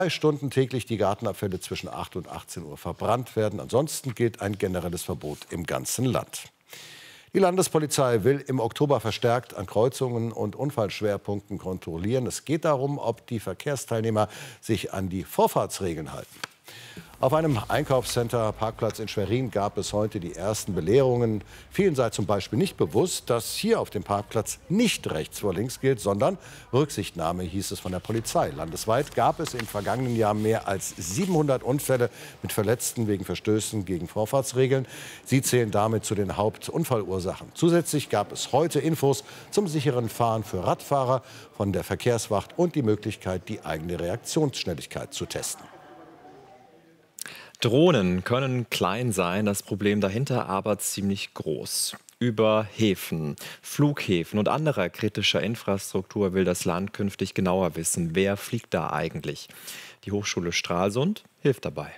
Stunden täglich die Gartenabfälle zwischen 8 und 18 Uhr verbrannt werden. Ansonsten gilt ein generelles Verbot im ganzen Land. Die Landespolizei will im Oktober verstärkt an Kreuzungen und Unfallschwerpunkten kontrollieren. Es geht darum, ob die Verkehrsteilnehmer sich an die Vorfahrtsregeln halten. Auf einem Einkaufscenter-Parkplatz in Schwerin gab es heute die ersten Belehrungen. Vielen sei zum Beispiel nicht bewusst, dass hier auf dem Parkplatz nicht rechts vor links gilt, sondern Rücksichtnahme, hieß es von der Polizei. Landesweit gab es im vergangenen Jahr mehr als 700 Unfälle mit Verletzten wegen Verstößen gegen Vorfahrtsregeln. Sie zählen damit zu den Hauptunfallursachen. Zusätzlich gab es heute Infos zum sicheren Fahren für Radfahrer von der Verkehrswacht und die Möglichkeit, die eigene Reaktionsschnelligkeit zu testen. Drohnen können klein sein, das Problem dahinter aber ziemlich groß. Über Häfen, Flughäfen und anderer kritischer Infrastruktur will das Land künftig genauer wissen, wer fliegt da eigentlich. Die Hochschule Stralsund hilft dabei.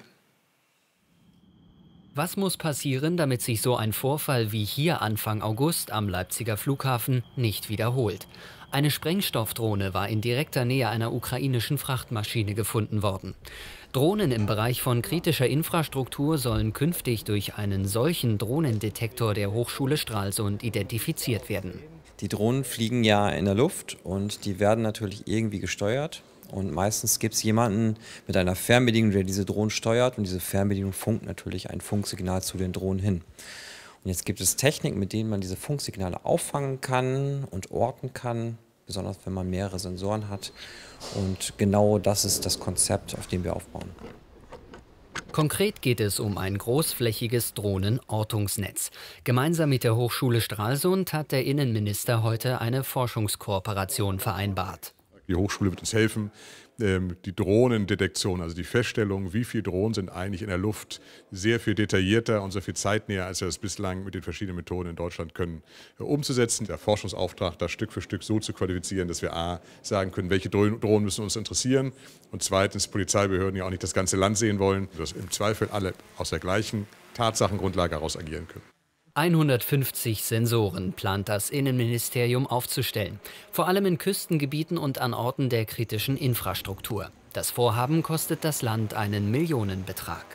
Was muss passieren, damit sich so ein Vorfall wie hier Anfang August am Leipziger Flughafen nicht wiederholt? Eine Sprengstoffdrohne war in direkter Nähe einer ukrainischen Frachtmaschine gefunden worden. Drohnen im Bereich von kritischer Infrastruktur sollen künftig durch einen solchen Drohnendetektor der Hochschule Stralsund identifiziert werden. Die Drohnen fliegen ja in der Luft und die werden natürlich irgendwie gesteuert. Und meistens gibt es jemanden mit einer Fernbedienung, der diese Drohnen steuert. Und diese Fernbedienung funkt natürlich ein Funksignal zu den Drohnen hin. Und jetzt gibt es Techniken, mit denen man diese Funksignale auffangen kann und orten kann, besonders wenn man mehrere Sensoren hat. Und genau das ist das Konzept, auf dem wir aufbauen. Konkret geht es um ein großflächiges Drohnenortungsnetz. Gemeinsam mit der Hochschule Stralsund hat der Innenminister heute eine Forschungskooperation vereinbart. Die Hochschule wird uns helfen, die Drohnendetektion, also die Feststellung, wie viele Drohnen sind eigentlich in der Luft, sehr viel detaillierter und sehr viel zeitnäher, als wir das bislang mit den verschiedenen Methoden in Deutschland können, umzusetzen. Der Forschungsauftrag, das Stück für Stück so zu qualifizieren, dass wir a. sagen können, welche Drohnen müssen uns interessieren und zweitens Polizeibehörden ja auch nicht das ganze Land sehen wollen, dass im Zweifel alle aus der gleichen Tatsachengrundlage heraus agieren können. 150 Sensoren plant das Innenministerium aufzustellen, vor allem in Küstengebieten und an Orten der kritischen Infrastruktur. Das Vorhaben kostet das Land einen Millionenbetrag.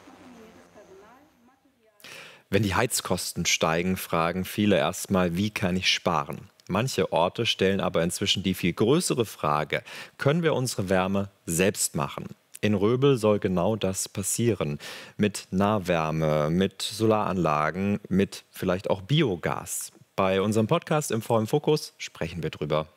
Wenn die Heizkosten steigen, fragen viele erstmal, wie kann ich sparen? Manche Orte stellen aber inzwischen die viel größere Frage, können wir unsere Wärme selbst machen? In Röbel soll genau das passieren. Mit Nahwärme, mit Solaranlagen, mit vielleicht auch Biogas. Bei unserem Podcast im VM Fokus sprechen wir drüber.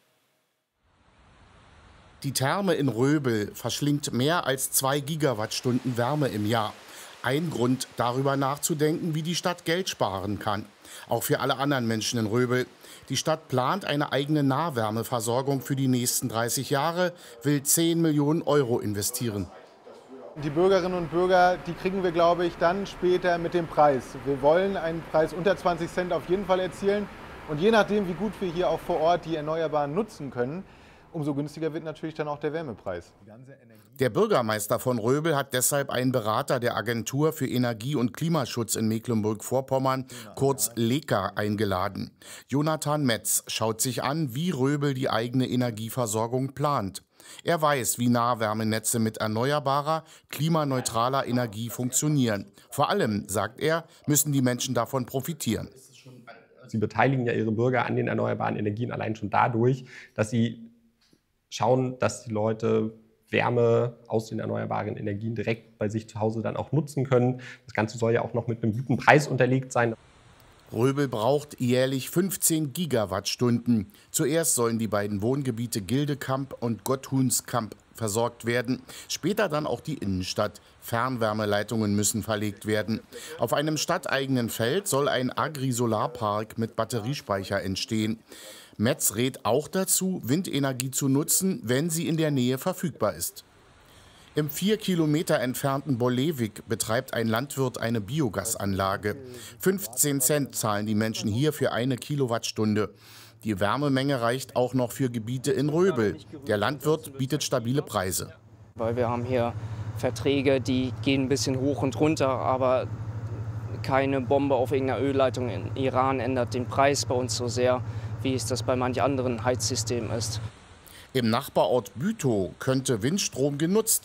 Die Therme in Röbel verschlingt mehr als 2 Gigawattstunden Wärme im Jahr. Ein Grund, darüber nachzudenken, wie die Stadt Geld sparen kann. Auch für alle anderen Menschen in Röbel. Die Stadt plant eine eigene Nahwärmeversorgung für die nächsten 30 Jahre, will 10 Millionen Euro investieren. Die Bürgerinnen und Bürger, die kriegen wir, glaube ich, dann später mit dem Preis. Wir wollen einen Preis unter 20 Cent auf jeden Fall erzielen. Und je nachdem, wie gut wir hier auch vor Ort die Erneuerbaren nutzen können, umso günstiger wird natürlich dann auch der Wärmepreis. Der Bürgermeister von Röbel hat deshalb einen Berater der Agentur für Energie- und Klimaschutz in Mecklenburg-Vorpommern, kurz LEKA, eingeladen. Jonathan Metz schaut sich an, wie Röbel die eigene Energieversorgung plant. Er weiß, wie Nahwärmenetze mit erneuerbarer, klimaneutraler Energie funktionieren. Vor allem, sagt er, müssen die Menschen davon profitieren. Sie beteiligen ja ihre Bürger an den erneuerbaren Energien allein schon dadurch, dass sie schauen, dass die Leute Wärme aus den erneuerbaren Energien direkt bei sich zu Hause dann auch nutzen können. Das Ganze soll ja auch noch mit einem guten Preis unterlegt sein. Röbel braucht jährlich 15 Gigawattstunden. Zuerst sollen die beiden Wohngebiete Gildekamp und Gotthunskamp versorgt werden. Später dann auch die Innenstadt. Fernwärmeleitungen müssen verlegt werden. Auf einem stadteigenen Feld soll ein Agri-Solarpark mit Batteriespeicher entstehen. Metz rät auch dazu, Windenergie zu nutzen, wenn sie in der Nähe verfügbar ist. Im 4 Kilometer entfernten Bollewig betreibt ein Landwirt eine Biogasanlage. 15 Cent zahlen die Menschen hier für 1 Kilowattstunde. Die Wärmemenge reicht auch noch für Gebiete in Röbel. Der Landwirt bietet stabile Preise. Weil wir haben hier Verträge, die gehen ein bisschen hoch und runter, aber keine Bombe auf irgendeiner Ölleitung in Iran ändert den Preis bei uns so sehr, wie es das bei manch anderen Heizsystemen ist. Im Nachbarort Bütow könnte Windstrom genutzt